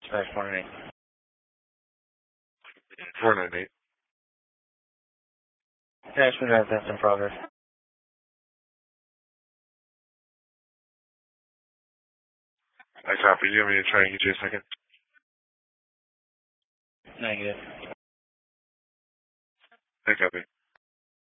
Dispatch 1 498. Attachment that's in progress. I copy. You want me to try and get you a second? Negative. I copy.